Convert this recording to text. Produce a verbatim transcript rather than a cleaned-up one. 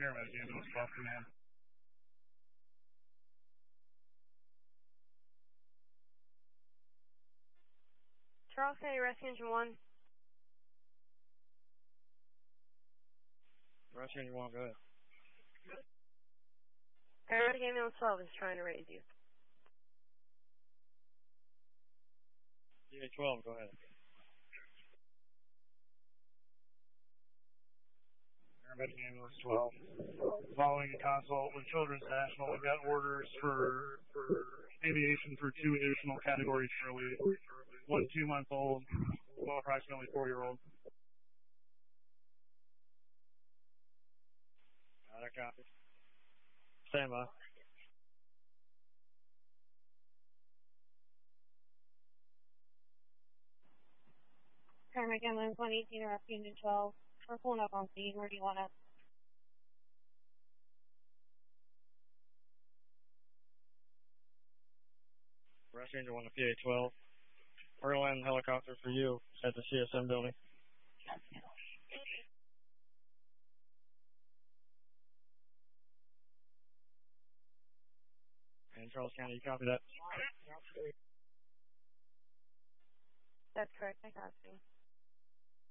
Paramedic Ambulance twelve Command. Charles County Rescue Engine one. Rescue Engine one, go ahead. Paramedic Ambulance twelve is trying to raise you. P A twelve, go ahead. Paramedic Ambulance twelve. Following a consult with Children's National, we've got orders for, for aviation for two additional categories early. One two-month-old, well, approximately four-year-old. Got it, copy. Stand by. Paramedic Ambulance one eighteen, Rescue Engine twelve. We're pulling up on scene. Where do you want us? Rescue Engine one to P A twelve. We're going to land the helicopter for you at the C S M building. And Charles County, you copy that? That's correct. I got you.